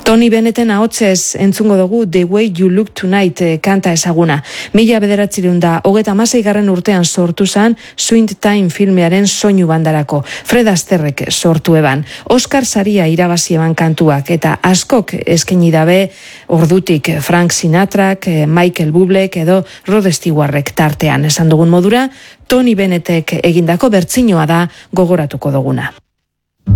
Tony Bennetten ahotsez entzungo dugu The Way You Look Tonight kanta ezaguna. 1936 urtean sortu zen Swing Time filmearen soinu bandarako. Fred Astaireek sortu eban. Oscar saria irabazi eban kantuak eta askok eskaini dabe ordutik Frank Sinatrak, Michael Bublek edo Rod Stewartek tartean. Esan dugun modura, Tony Bennettek egindako bertsinoa da gogoratuko duguna.